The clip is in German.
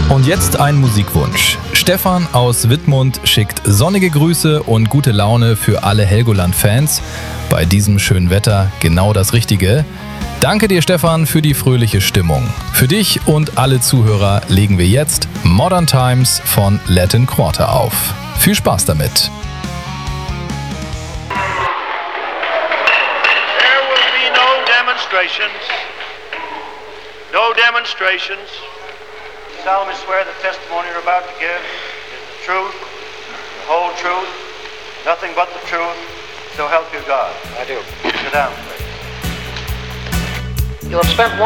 Und jetzt ein Musikwunsch. Stefan aus Wittmund schickt sonnige Grüße und gute Laune für alle Helgoland-Fans. Bei diesem schönen Wetter genau das Richtige. Danke dir, Stefan, für die fröhliche Stimmung. Für dich und alle Zuhörer legen wir jetzt Modern Times von Latin Quarter auf. Viel Spaß damit. There will be no demonstrations. No demonstrations. I solemnly swear the testimony you're about to give is the truth, the whole truth, nothing but the truth. So help you God. I do. Sit down, please. You have spent